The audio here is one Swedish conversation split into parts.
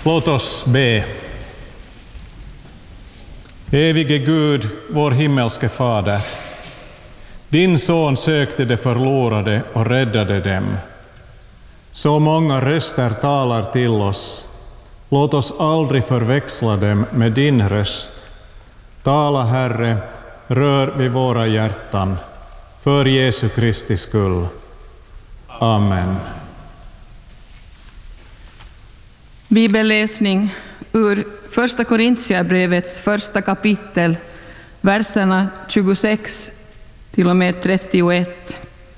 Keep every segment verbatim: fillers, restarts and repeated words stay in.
Låt oss be. Evige Gud, vår himmelske Fader, din son sökte de förlorade och räddade dem. Så många röster talar till oss. Låt oss aldrig förväxla dem med din röst. Tala, Herre, rör vid våra hjärtan. För Jesu Kristi skull. Amen. Bibelläsning ur första Korintierbrevets första kapitel, verserna tjugosex till och med trettioett.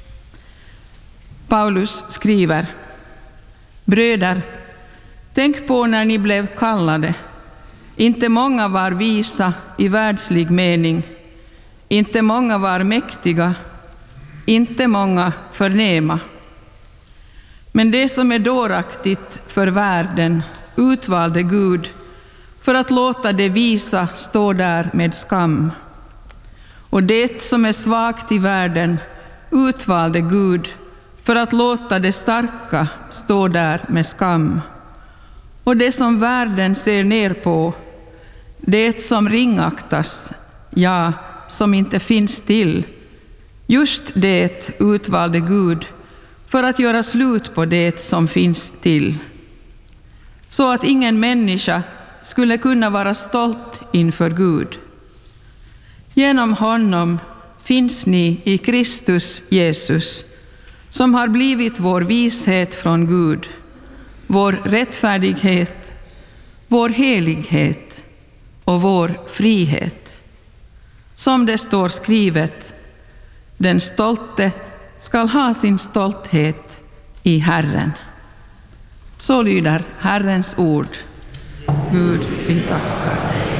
Paulus skriver: Bröder, tänk på när ni blev kallade. Inte många var visa i världslig mening. Inte många var mäktiga. Inte många förnäma. Men det som är dåraktigt för världen utvalde Gud för att låta det visa stå där med skam. Och det som är svagt i världen utvalde Gud för att låta det starka stå där med skam. Och det som världen ser ner på, det som ringaktas, ja, som inte finns till, just det utvalde Gud för att göra slut på det som finns till, så att ingen människa skulle kunna vara stolt inför Gud. Genom honom finns ni i Kristus Jesus, som har blivit vår vishet från Gud, vår rättfärdighet, vår helighet och vår frihet. Som det står skrivet: den stolte skall ha sin stolthet i Herren. Så lyder Herrens ord. Gud, vi tackar dig.